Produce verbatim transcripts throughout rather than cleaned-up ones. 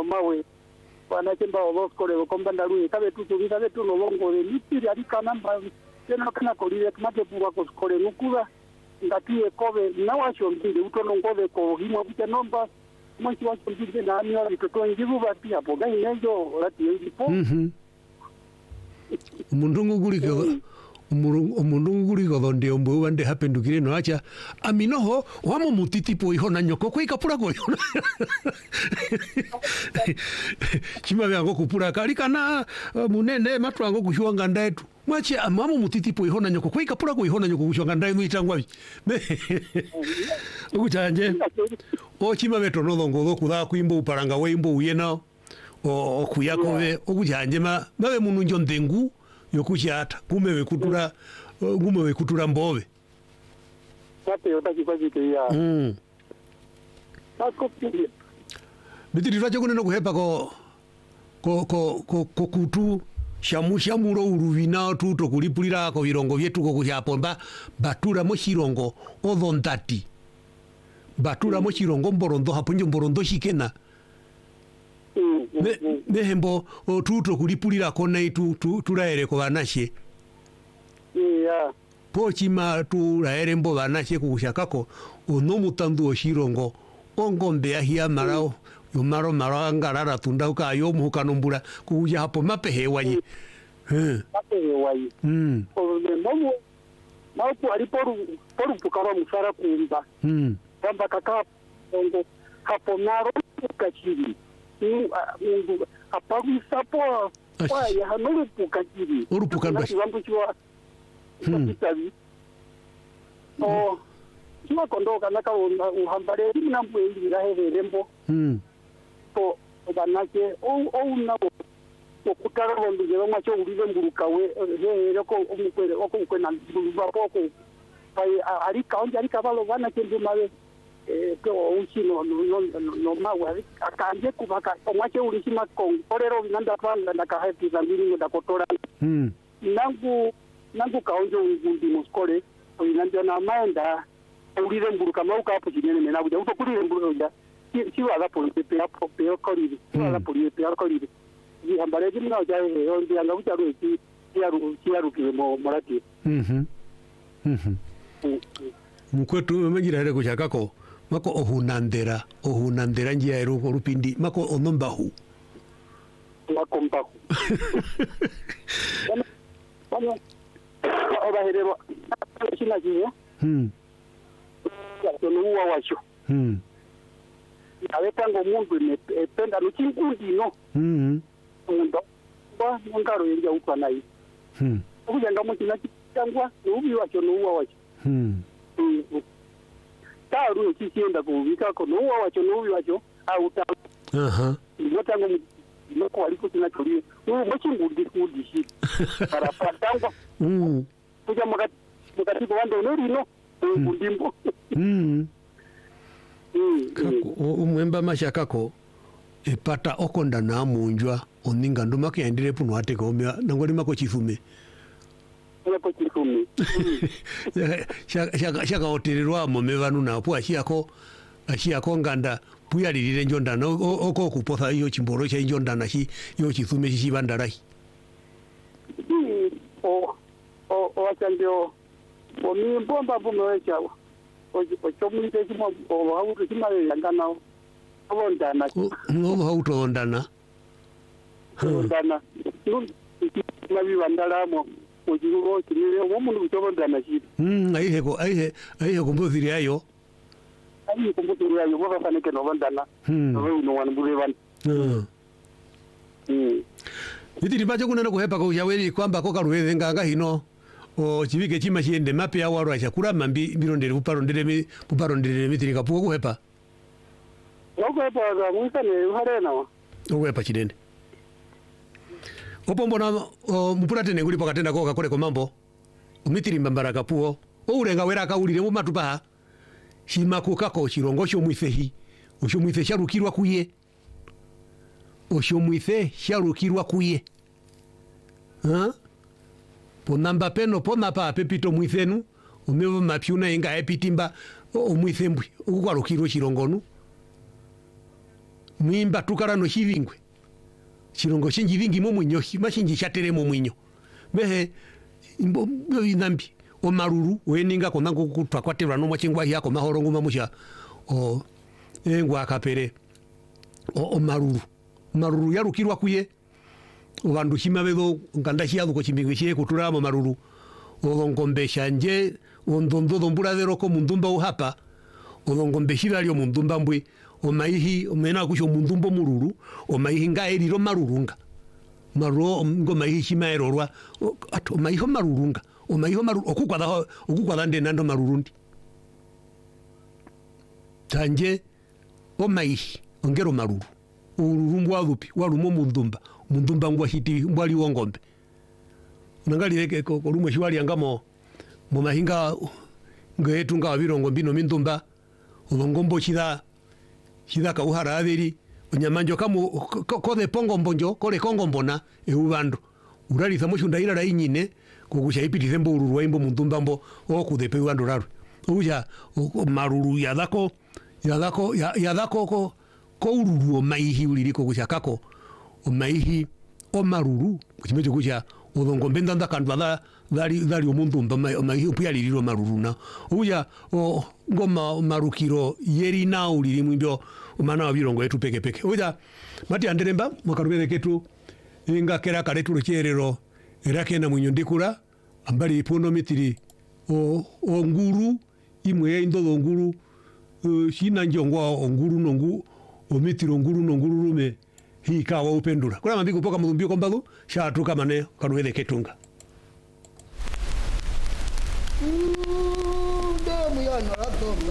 mawe wana chemba oboskole kombanda lui kabe tu tu kabe tu no bongo de mitiri ari kanamba tena kana kolire kamate puwa ko skole nukura ngatie kobe na washo mbili utono ngove ko himo bite nomba mwanchi washo mbili na ami wa bitoto ngivu bati hapo gai nejo lati ngipo mhm mundungu guriko umundu guriko donde ombo wande hapendukire no acha aminoho wamo mutitipo iho na nyoko ko ikapura ko chima byango kupura kali kana munene matwango kushwanga ndetu mwache amamo mutitipo iho na nyoko ko ikapura ko iho na nyoko kushwanga ndai mwitangwa ukuchanje o chima beto no dongo doku da kuimbo uparanga weimbo uyena o okuyakobe okuchanje ma babe munu njondengu yokuchata kumewe kutura ngumewe kutura mbobe Pape yotakipazike ya mm Takopi Bitiri twacho kuneno kuhepa ko ko ko ko, ko kutu shamu shamuro uruvina tuto kulipulira ko birongo byetu ko kuhyapomba batura mo shirongo odondati batura mo shirongo mborondo hapunje mborondo shikena Ne nehembo tuto kulipulira kona itu tulaere ko banashe yeah pochima tulaere mbo banashe kushakako ono mutandu oshirongo ongombe ahia marao yomaro marao ngarara tunda uka yo muhukanombura kuja hapo mapehe wayi eh mapehe wayi mm o momo maupo aliporu poru pukara musara kumba mm kamba kaka ongo hapo naro kachiri mungu apagusapo kwa ya hanuru pukachiri urupukanda wambu chwa kitabi o chwa kondoka naka uhambare nambu ngira heverembo mm to banake o o na okutara bondo je macho ulive mburukawe he ko umukwere oko ukwena mburuba poko pai ari kaunja ari kabalo bana kende mawe eh to uchino no no mawe akanje kubaka omwache ulishima kong orero binanda panga ndaka happy zambiri ndakotora mm nangu nangu kaunja ungundi muskole inanjo na maenda ulive mburuka mauka hapo jinene mena kuja uto kulire mburuka siwa hapo pepe hapo peo kolire siwa hapo peo kolire yambare jimna jaye onde anga ucharu ki yaru yaru ki mo morati mhm mhm mukwetu magira reko chakako mako ohunandera ohunandera njia ero rupindi mako onombahu mako mbahu bana oba herero china jiye hmm ya no wa wacho hmm awetango mundu ne penda no chinkundi no mhm mundo ba ngaro yenja ukwa nayi hmm ukujanga mutina changwa nubi wacho no wa wacho hmm taru chichienda kuvika ko no wa wacho nubi wacho au ta aha ngotango noko waliko tinacholiye uwo mochingudi kudi shi para patangwa mm kuja makati makati kwando norino kundimbo mm umwemba mashakako epata okonda na munjwa oninga nduma kendire puno ate komya nangoli mako chifume mako chifume shaka shaka shaka otererwa momevanu na po ashiako ashiako nganda puyalirire njondana oko kupotha iyo chimboro cha njondana shi yo chifume shi bandara o o o achandio o mi bomba bomba chawa o o chomite chimo o hauto chimale yangana o ndana no hauto ndana ndana nun mabi bandalamo o jigo chimile o mundu chobo ndana shi mm aihe ko aihe aihe ko mboziri ayo ai ko mboziri ayo bo fa neke no ndana no no wan bure ban mm Nitiri bacho kunena kuhepa ko yaweli kwamba ko karuwe nganga hino o chivike chima chiende mape ya waro acha kurama mbi birondere buparondere mi buparondere mitiri kapuko kuhepa Loko hepa za mwisane uharena wa Uhepa chidende Opombo na mupurate nenguli pakatenda ko kakole ko mambo umitiri mbambara kapuo o urenga wera kaulire mu matupa shima kukako chirongo sho mwisehi osho mwise sharukirwa kuye osho mwise sharukirwa kuye ha ponamba peno pona pa pepito mwithenu umevo mapyuna inga epitimba o mwithembwi ukwarukirwa chirongonu mwimba tukarano shivingwe chirongo shinji vingi mo mwinyo mashinji chatere mo mwinyo mehe imbo inambi o maruru weninga konango kutwa kwaterwa no mwachingwa yako mahorongo mamusha o engwa akapere o, o maruru maruru yarukirwa kuye obandu chimabedo nganda chiadu ko chimbingwe kutura mo maruru o ngombe shanje ondondo domburadero ko mundumba uhapa o ngombe shiralio mundumba mbwe o maihi omena kusho mundumbo mururu o maihi ngaeriro marurunga maro ngo maihi chimaerorwa ato maiho marurunga o maiho maruru okukwada okukwada nde nando marurundi tanje o maihi ongero maruru ururumbwa lupi warumo mundumba mundumba ngwa hiti mbwali wongombe nangalireke ko rumwe shwali angamo mu mahinga ngetu nga birongo mbino mindumba olongombo chida chida ka uhara abiri onyamanjo kamu ko de pongo mbonjo kole kongo mbona e ubando uraliza mushunda ira rainyine kugusha ipitize mbo ururu waimbo mundumba mbo okudepe ubando raro uja maruru yadako yadako yadako ko ko ururu maihi uliliko gusha kako o maihi o maruru kuchimejo gusha odongo mbendanda kandwala dali dali omundumba maihi upyali liro maruruna uja o ngoma marukiro yeri na uliri mwimbyo umana wa birongo yetu peke peke uja mati anderemba makarubere ketu inga kera karetu rucherero erakena mwinyo ndikura ambali ipono mitiri o o nguru imwe indo nguru uh, shina njongwa nguru nongu o mitiro nguru nonguru rume hii kawa upendura kuna mambiku poka mudhumbio kombalu shatu kama ne karubere ketunga Demu ya naratomba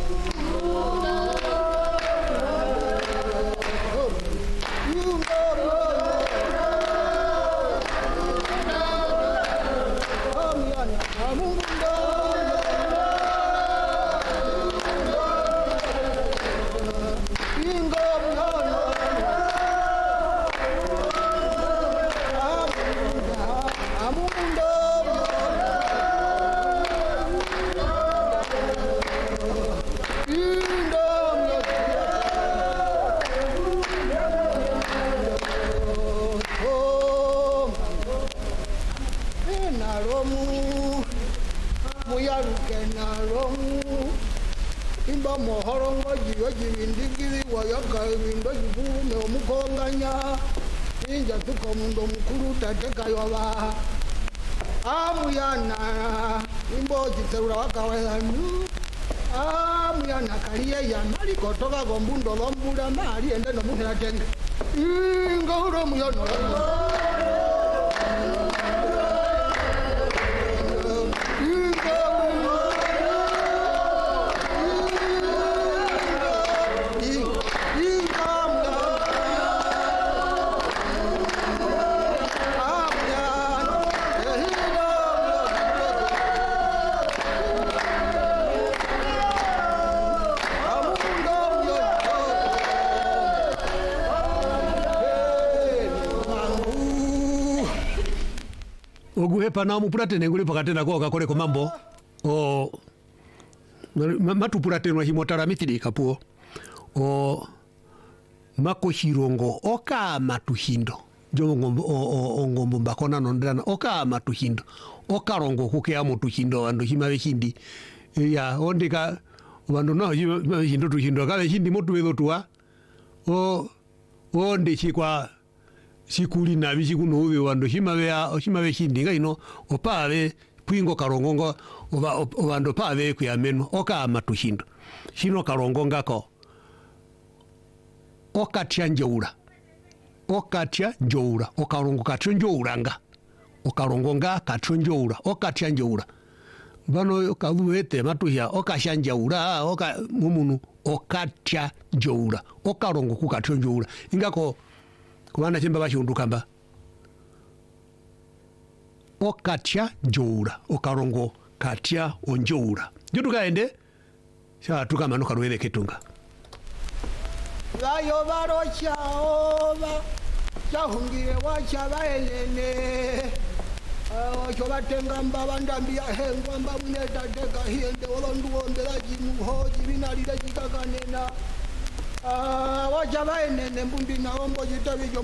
amuyana imboji terura wakawelanu amuyana kaliye yana likotoka gombundo lombula mali ende no muhera tenge ingoro muyana oguhepa na mupurate nenguli pakatena ko kakole ko mambo o matupurate no himotara mitiri kapuo o makoshirongo oka matuhindo jongo o ngombo mbakona nondana oka matuhindo okarongo kuke amutuhindo ando himawe hindi ya ondika wando no himawe hindo tuhindo kale hindi motu wedo tuwa o onde chikwa sikuli na bichi kuno uwe wando himawe ya himawe hindi ngaino opave kwingo karongongo wando pave kuyameno oka matuhindo shino karongo ngako okatya njoura okatya njoura okarongo katyo njouranga okarongo nga katyo njoura okatya njoura bano kaduete matuhya okasha njoura oka mumunu okatya njoura okarongo kukatyo njoura ingako kubana chemba bashundukamba okatya njoura okarongo katya onjoura njutukaende sha tukamano karwele ketunga Vayo varo chaova chahungire wacha vaelene ocho vatenga mbava ndambi yahengwa mbavuneta teka hiende olonduombela jimuhoji vinalile jikakanena wacha baenene mbundi naombo jitabijo